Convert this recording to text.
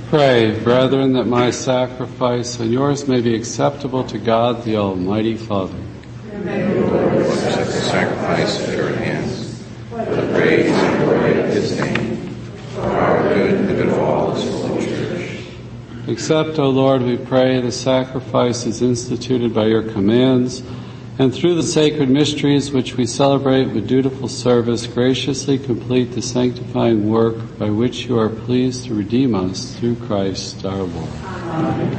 Pray, brethren, that my sacrifice and yours may be acceptable to God the Almighty Father. May the Lord accept the sacrifice at your hands, for the praise and glory of his name, for our good and the good of all his holy church. Accept, O Lord, we pray, the sacrifices instituted by your commands, and through the sacred mysteries which we celebrate with dutiful service, graciously complete the sanctifying work by which you are pleased to redeem us through Christ our Lord. Amen.